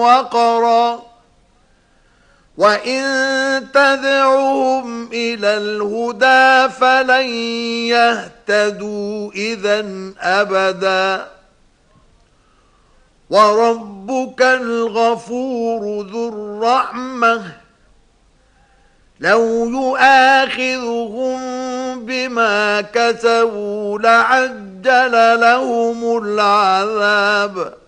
وقرا وإن تدعهم إلى الهدى فلن يهتدوا إذًا أبدا وربك الغفور ذو الرحمة لو يؤاخذهم بما كسبوا لعجل لهم العذاب